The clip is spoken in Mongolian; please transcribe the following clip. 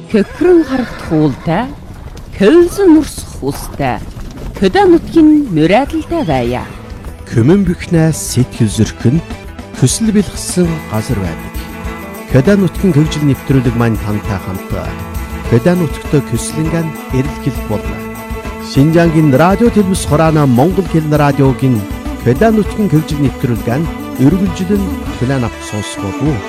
Көкрөн харагдах уултай, көлзөн урсах устай, хөдөө нутгийн нүрайдалтай байя. Көмөн бөхнээс сэтгэл зөрхөн төсөл бэлгсэн газар байдаг. Хөдөө нутгийн хөгжил нэвтрүүлэг маань тантай хамт хөдөө нутгт көслөнгөн эрэлхийлэх болно. Шинжангийн радио телевиз хураана Монгол хэлний радиогийн хөдөө нутгийн хөгжил нэвтрүүлгэн өргөлжлөн план авах сонсгоо.